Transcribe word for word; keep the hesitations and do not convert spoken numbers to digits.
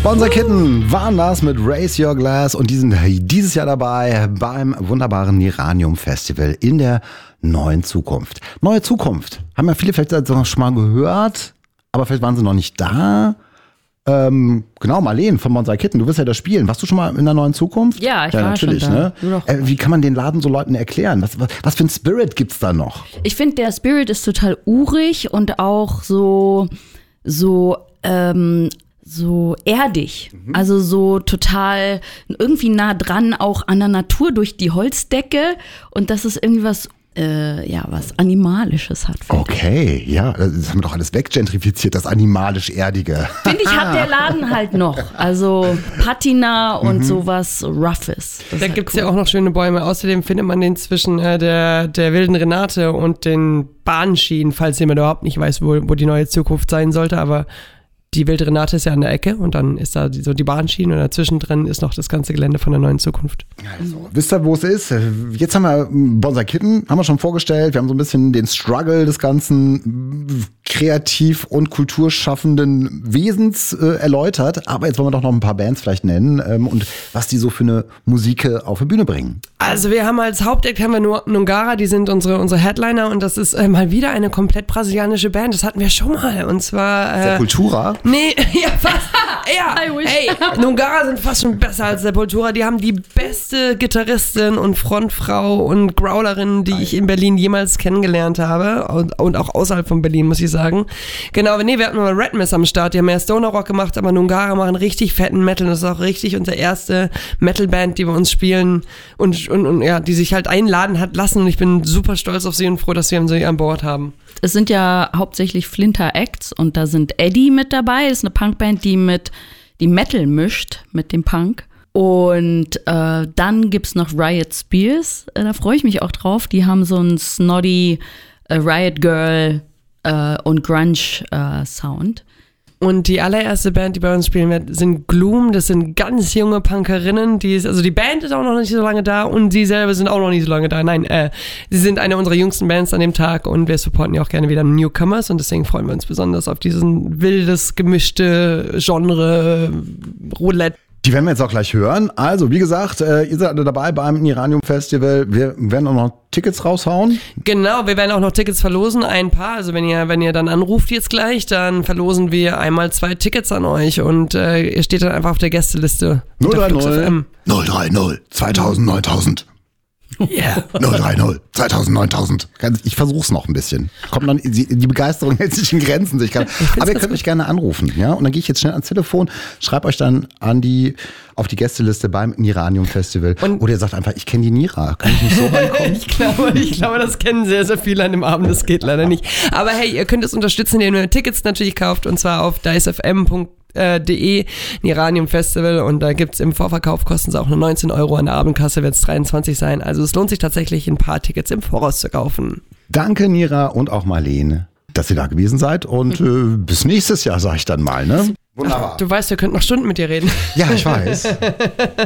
Bonser Kitten waren das mit Raise Your Glass und die sind dieses Jahr dabei beim wunderbaren Niranium Festival in der neuen Zukunft. Neue Zukunft. Haben ja viele vielleicht schon mal gehört, aber vielleicht waren sie noch nicht da. Ähm, genau, Marleen von Bonser Kitten, du wirst ja da spielen. Warst du schon mal in der neuen Zukunft? Ja, ich ja, war natürlich, schon da. Ne? Äh, wie kann man den Laden so Leuten erklären? Was, was, was für ein Spirit gibt's da noch? Ich finde, der Spirit ist total urig und auch so, so, ähm, so erdig. Mhm. Also so total irgendwie nah dran auch an der Natur durch die Holzdecke und dass es irgendwie was Äh, ja, was Animalisches hat. Okay, ich. ja, das haben wir doch alles weggentrifiziert, das animalisch-erdige. Finde ich, hat der Laden halt noch. Also Patina und mhm. sowas Roughes. Da halt gibt es cool. ja auch noch schöne Bäume. Außerdem findet man den zwischen äh, der, der wilden Renate und den Bahnschienen, falls jemand überhaupt nicht weiß, wo, wo die neue Zukunft sein sollte, aber die wilde Renate ist ja an der Ecke und dann ist da so die Bahnschienen und dazwischen drin ist noch das ganze Gelände von der neuen Zukunft. Also, wisst ihr, wo es ist? Jetzt haben wir Bonser Kitten, haben wir schon vorgestellt. Wir haben so ein bisschen den Struggle des ganzen kreativ- und kulturschaffenden Wesens äh, erläutert. Aber jetzt wollen wir doch noch ein paar Bands vielleicht nennen ähm, und was die so für eine Musik auf die Bühne bringen. Also wir haben als Hauptact haben wir nur Nungara, die sind unsere, unsere Headliner und das ist äh, mal wieder eine komplett brasilianische Band. Das hatten wir schon mal und zwar... Äh, Sepultura? Nee, ja fast. Ja, ey, Nungara sind fast schon besser als Sepultura. Die haben die beste Gitarristin und Frontfrau und Growlerin, die ich in Berlin jemals kennengelernt habe und, und auch außerhalb von Berlin, muss ich sagen. Genau, nee, wir hatten mal Red Miss am Start, die haben mehr Stoner Rock gemacht, aber Nungara machen richtig fetten Metal. Das ist auch richtig unsere erste Metalband, die bei uns spielen und, und, und ja, die sich halt einladen hat lassen und ich bin super stolz auf sie und froh, dass wir sie an Bord haben. Es sind ja hauptsächlich Flinter Acts und da sind Eddie mit dabei. Das ist eine Punkband, die mit die Metal mischt mit dem Punk. Und äh, dann gibt's noch Riot Spears. Äh, da freue ich mich auch drauf. Die haben so einen snotty äh, Riot Girl äh, und Grunge äh, Sound. Und die allererste Band, die bei uns spielen wird, sind Gloom. Das sind ganz junge Punkerinnen. Die ist, also die Band ist auch noch nicht so lange da und sie selber sind auch noch nicht so lange da. Nein, äh, sie sind eine unserer jüngsten Bands an dem Tag und wir supporten ja auch gerne wieder Newcomers und deswegen freuen wir uns besonders auf diesen wildes, gemischte Genre Roulette. Die werden wir jetzt auch gleich hören. Also, wie gesagt, äh, ihr seid alle dabei beim Niranium Festival. Wir werden auch noch Tickets raushauen. Genau, wir werden auch noch Tickets verlosen, ein paar. Also wenn ihr, wenn ihr dann anruft jetzt gleich, dann verlosen wir einmal zwei Tickets an euch und äh, ihr steht dann einfach auf der Gästeliste. null drei null null drei null zweitausend neuntausend Yeah. null drei null zweitausend neuntausend Ich versuch's noch ein bisschen. Kommt dann, die, die Begeisterung hält sich in Grenzen. Ich kann, aber ihr könnt mich gerne anrufen, ja? Und dann gehe ich jetzt schnell ans Telefon, schreibe euch dann an die, auf die Gästeliste beim Niranium Festival. Und oder ihr sagt einfach, ich kenne die Nira. Kann ich nicht so reinkommen? ich, glaube, ich glaube, das kennen sehr, sehr viele an dem Abend. Das geht leider nicht. Aber hey, ihr könnt es unterstützen, indem ihr Tickets natürlich kauft und zwar auf dicefm punkt de Niranium Festival und da gibt's im Vorverkauf, kosten es auch nur neunzehn Euro, an der Abendkasse wird es dreiundzwanzig sein, also es lohnt sich tatsächlich ein paar Tickets im Voraus zu kaufen. Danke Nira und auch Marleen, dass ihr da gewesen seid und äh, bis nächstes Jahr, sag ich dann mal, ne? Wunderbar. Ach, du weißt, wir könnten noch Stunden mit dir reden. Ja, ich weiß.